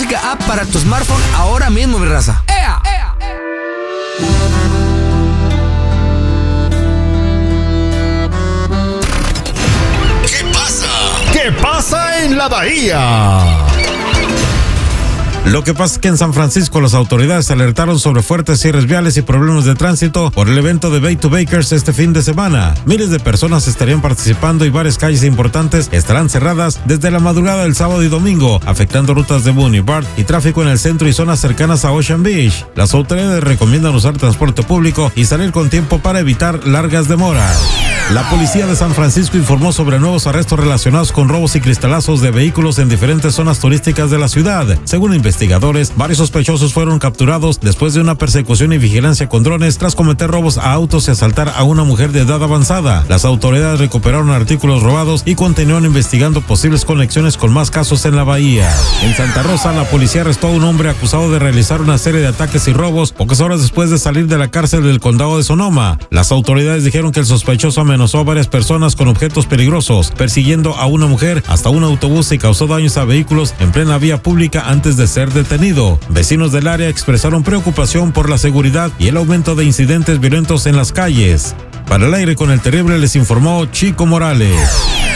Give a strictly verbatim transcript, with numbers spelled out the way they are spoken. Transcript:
Música app para tu smartphone ahora mismo, mi raza. ¡Ea! ¡Ea! ¡Ea! ¿Qué pasa? ¿Qué pasa en la Bahía? Lo que pasa es que en San Francisco las autoridades alertaron sobre fuertes cierres viales y problemas de tránsito por el evento de Bay to Bakers este fin de semana. Miles de personas estarían participando y varias calles importantes estarán cerradas desde la madrugada del sábado y domingo, afectando rutas de Boone y Bart y tráfico en el centro y zonas cercanas a Ocean Beach. Las autoridades recomiendan usar transporte público y salir con tiempo para evitar largas demoras. La policía de San Francisco informó sobre nuevos arrestos relacionados con robos y cristalazos de vehículos en diferentes zonas turísticas de la ciudad. Según investigadores, varios sospechosos fueron capturados después de una persecución y vigilancia con drones tras cometer robos a autos y asaltar a una mujer de edad avanzada. Las autoridades recuperaron artículos robados y continúan investigando posibles conexiones con más casos en la bahía. En Santa Rosa, la policía arrestó a un hombre acusado de realizar una serie de ataques y robos pocas horas después de salir de la cárcel del condado de Sonoma. Las autoridades dijeron que el sospechoso amenazó a varias personas con objetos peligrosos, persiguiendo a una mujer hasta un autobús y causó daños a vehículos en plena vía pública antes de ser detenido. Vecinos del área expresaron preocupación por la seguridad y el aumento de incidentes violentos en las calles. Para el aire con el terrible les informó Chico Morales.